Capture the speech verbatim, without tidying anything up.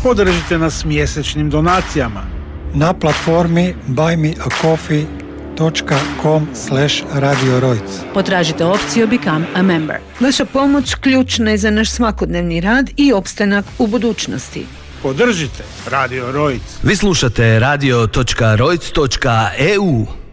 Podržite nas mjesečnim donacijama na platformi buy me a coffee dot com slash radio rojc. Potražite opciju Become a Member. Vaša pomoć ključna je za naš svakodnevni rad i opstanak u budućnosti. Podržite Radio Rojc. Vi slušate radio dot rojc dot e u.